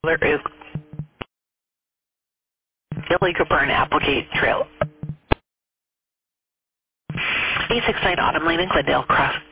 There is Billy Coburn Applegate Trail. 869 Autumn Lane in Glendale, cross.